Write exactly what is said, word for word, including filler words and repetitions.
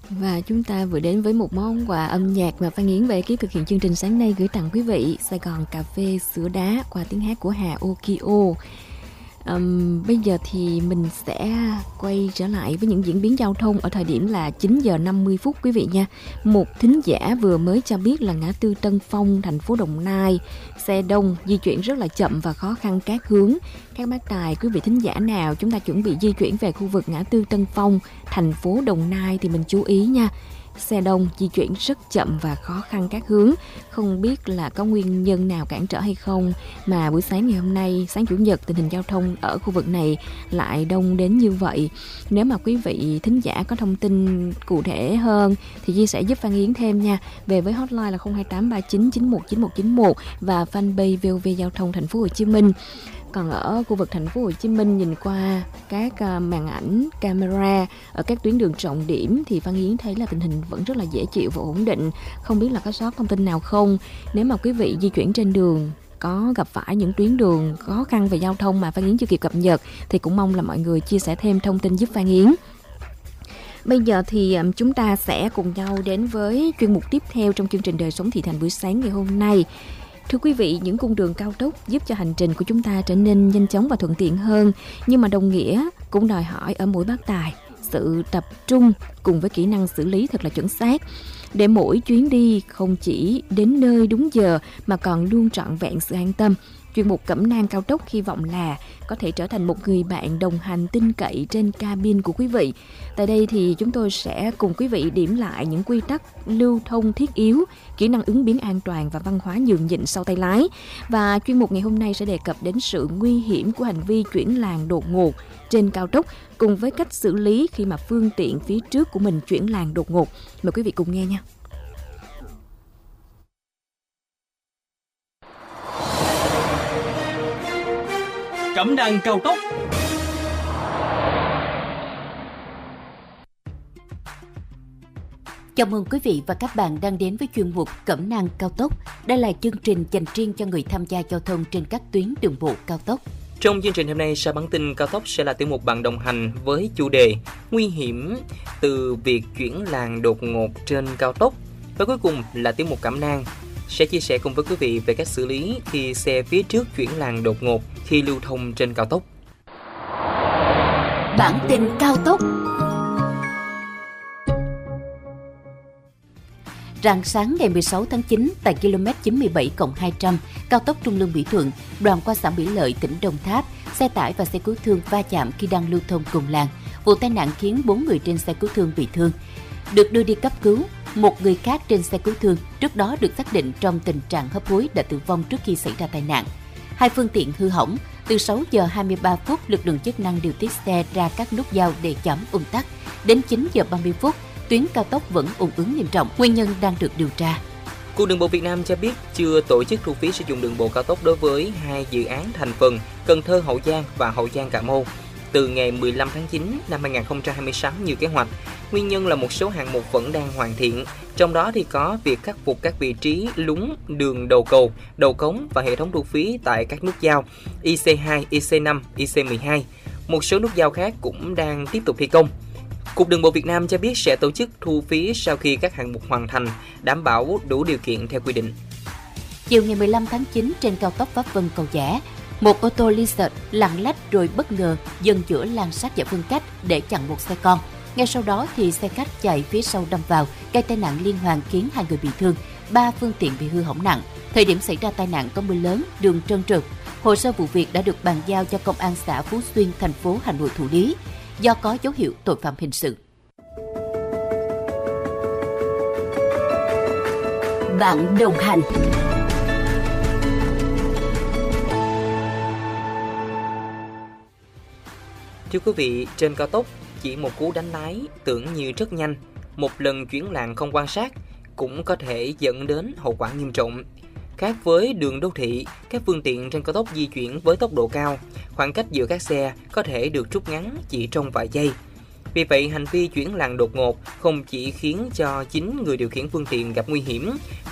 Và chúng ta vừa đến với một món quà âm nhạc mà Phan Yến và ekip thực hiện chương trình sáng nay gửi tặng quý vị. Sài Gòn Cà phê Sữa Đá qua tiếng hát của Hà Okio. Um, bây giờ thì mình sẽ quay trở lại với những diễn biến giao thông ở thời điểm là chín giờ năm mươi phút quý vị nha. Một thính giả vừa mới cho biết là ngã tư Tân Phong, thành phố Đồng Nai, xe đông, di chuyển rất là chậm và khó khăn các hướng. Các bác tài, quý vị thính giả nào chúng ta chuẩn bị di chuyển về khu vực ngã tư Tân Phong, thành phố Đồng Nai thì mình chú ý nha. Xe đông di chuyển rất chậm và khó khăn các hướng. Không biết là có nguyên nhân nào cản trở hay không mà buổi sáng ngày hôm nay, sáng Chủ nhật, tình hình giao thông ở khu vực này lại đông đến như vậy. Nếu mà quý vị thính giả có thông tin cụ thể hơn thì chia sẻ giúp Phan Yến thêm nha. Về với hotline là không hai tám ba chín chín một chín một chín một và fanpage vê o vê Giao thông Thành phố Hồ Chí Minh. Còn ở khu vực thành phố Hồ Chí Minh, nhìn qua các màn ảnh camera ở các tuyến đường trọng điểm thì Phan Yến thấy là tình hình vẫn rất là dễ chịu và ổn định. Không biết là có sót thông tin nào không. Nếu mà quý vị di chuyển trên đường có gặp phải những tuyến đường khó khăn về giao thông mà Phan Yến chưa kịp cập nhật thì cũng mong là mọi người chia sẻ thêm thông tin giúp Phan Yến. Bây giờ thì chúng ta sẽ cùng nhau đến với chuyên mục tiếp theo trong chương trình Đời sống thị thành buổi sáng ngày hôm nay. Thưa quý vị, những cung đường cao tốc giúp cho hành trình của chúng ta trở nên nhanh chóng và thuận tiện hơn, nhưng mà đồng nghĩa cũng đòi hỏi ở mỗi bác tài sự tập trung cùng với kỹ năng xử lý thật là chuẩn xác, để mỗi chuyến đi không chỉ đến nơi đúng giờ mà còn luôn trọn vẹn sự an tâm. Chuyên mục Cẩm nang cao tốc hy vọng là có thể trở thành một người bạn đồng hành tin cậy trên cabin của quý vị. Tại đây thì chúng tôi sẽ cùng quý vị điểm lại những quy tắc lưu thông thiết yếu, kỹ năng ứng biến an toàn và văn hóa nhường nhịn sau tay lái. Và chuyên mục ngày hôm nay sẽ đề cập đến sự nguy hiểm của hành vi chuyển làn đột ngột trên cao tốc cùng với cách xử lý khi mà phương tiện phía trước của mình chuyển làn đột ngột. Mời quý vị cùng nghe nha. Cẩm nang cao tốc. Chào mừng quý vị và các bạn đang đến với chuyên mục Cẩm nang cao tốc. Đây là chương trình dành riêng cho người tham gia giao thông trên các tuyến đường bộ cao tốc. Trong chương trình hôm nay, Sa Bản tin cao tốc sẽ là tiểu mục bạn đồng hành với chủ đề nguy hiểm từ việc chuyển làn đột ngột trên cao tốc. Và cuối cùng là tiểu mục Cẩm nang sẽ chia sẻ cùng với quý vị về cách xử lý khi xe phía trước chuyển làn đột ngột khi lưu thông trên cao tốc. Bản tin cao tốc. Rạng sáng ngày mười sáu tháng chín, tại km chín mươi bảy cộng hai trăm, cao tốc Trung Lương - Mỹ Thuận, đoạn qua xã Mỹ Lợi, tỉnh Đồng Tháp, xe tải và xe cứu thương va chạm khi đang lưu thông cùng làn. Vụ tai nạn khiến bốn người trên xe cứu thương bị thương, được đưa đi cấp cứu. Một người khác trên xe cứu thương trước đó được xác định trong tình trạng hấp hối đã tử vong trước khi xảy ra tai nạn. Hai phương tiện hư hỏng. Từ sáu giờ hai mươi ba phút, lực lượng chức năng điều tiết xe ra các nút giao để giảm ùn tắc. Đến chín giờ ba mươi phút, tuyến cao tốc vẫn ùn ứ nghiêm trọng, nguyên nhân đang được điều tra. Cục Đường bộ Việt Nam cho biết chưa tổ chức thu phí sử dụng đường bộ cao tốc đối với hai dự án thành phần Cần Thơ - Hậu Giang và Hậu Giang - Cà Mau từ ngày mười lăm tháng chín năm hai nghìn không trăm hai mươi sáu như kế hoạch. Nguyên nhân là một số hạng mục vẫn đang hoàn thiện, trong đó thì có việc khắc phục các vị trí lún đường đầu cầu, đầu cống và hệ thống thu phí tại các nút giao I C hai, I C năm, I C mười hai. Một số nút giao khác cũng đang tiếp tục thi công. Cục Đường bộ Việt Nam cho biết sẽ tổ chức thu phí sau khi các hạng mục hoàn thành, đảm bảo đủ điều kiện theo quy định. Chiều ngày mười lăm tháng chín, trên cao tốc Pháp Vân - Cầu Giã, một ô tô Lexus lạng lách rồi bất ngờ dừng giữa làn sát giải phân cách để chặn một xe con. Ngay sau đó thì xe khách chạy phía sau đâm vào, gây tai nạn liên hoàn khiến hai người bị thương, ba phương tiện bị hư hỏng nặng. Thời điểm xảy ra tai nạn có mưa lớn, đường trơn trượt. Hồ sơ vụ việc đã được bàn giao cho Công an xã Phú Xuyên, thành phố Hà Nội thụ lý, do có dấu hiệu tội phạm hình sự. Bạn đồng hành. Thưa quý vị, trên cao tốc, chỉ một cú đánh lái tưởng như rất nhanh, một lần chuyển làn không quan sát cũng có thể dẫn đến hậu quả nghiêm trọng. Khác với đường đô thị, các phương tiện trên cao tốc di chuyển với tốc độ cao, khoảng cách giữa các xe có thể được rút ngắn chỉ trong vài giây. Vì vậy, hành vi chuyển làn đột ngột không chỉ khiến cho chính người điều khiển phương tiện gặp nguy hiểm,